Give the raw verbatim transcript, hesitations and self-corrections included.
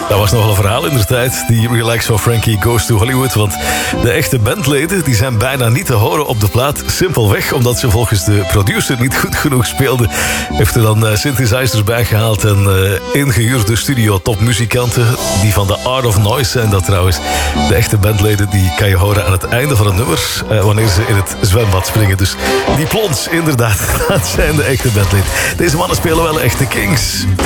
Dat was nogal een verhaal in de tijd, die Relax van Frankie Goes to Hollywood. Want de echte bandleden die zijn bijna niet te horen op de plaat. Simpelweg omdat ze volgens de producer niet goed genoeg speelden. Heeft er dan uh, synthesizers bijgehaald en uh, ingehuurde studio topmuzikanten. Die van de Art of Noise zijn dat trouwens. De echte bandleden die kan je horen aan het einde van het nummer. Uh, wanneer ze in het zwembad springen. Dus die plons, inderdaad, dat zijn de echte bandleden. Deze mannen spelen wel echte Kings.